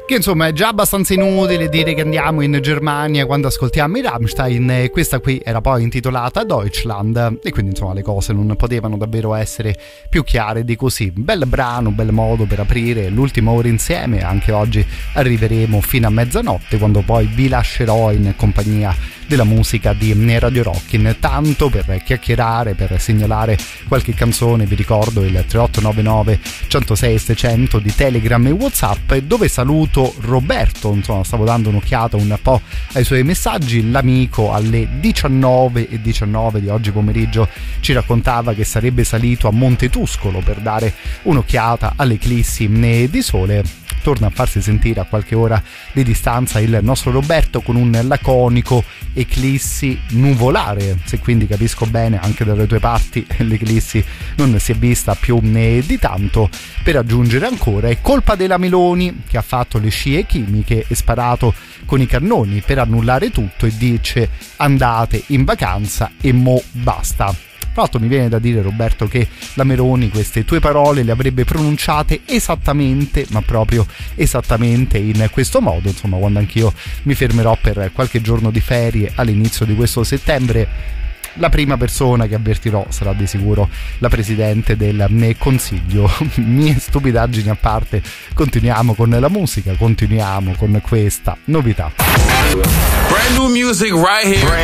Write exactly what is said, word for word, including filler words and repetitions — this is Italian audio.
Che insomma è già abbastanza inutile dire che andiamo in Germania quando ascoltiamo i Rammstein. Questa qui era poi intitolata Deutschland e quindi insomma le cose non potevano davvero essere più chiare di così. Bel brano, bel modo per aprire l'ultima ora insieme. Anche oggi arriveremo fino a mezzanotte, quando poi vi lascerò in compagnia della musica di Radio Rock. Intanto, per chiacchierare, per segnalare qualche canzone, vi ricordo il tre otto nove nove centosei seicento di Telegram e WhatsApp, dove saluto Roberto. Insomma, stavo dando un'occhiata un po' ai suoi messaggi. L'amico alle diciannove e diciannove di oggi pomeriggio ci raccontava che sarebbe salito a Monte Tuscolo per dare un'occhiata all'eclissi di sole. Torna a farsi sentire a qualche ora di distanza il nostro Roberto con un laconico eclissi nuvolare. Se quindi capisco bene, anche dalle tue parti l'eclissi non si è vista più né di tanto. Per aggiungere ancora, è colpa della Meloni, che ha fatto le scie chimiche e sparato con i cannoni per annullare tutto, e dice andate in vacanza e mo basta. Tra l'altro mi viene da dire, Roberto, che la Meloni queste tue parole le avrebbe pronunciate esattamente, ma proprio esattamente in questo modo. Insomma, quando anch'io mi fermerò per qualche giorno di ferie all'inizio di questo settembre, la prima persona che avvertirò sarà di sicuro la Presidente del Consiglio. Mie stupidaggini a parte, continuiamo con la musica, continuiamo con questa novità. Brand new music right here.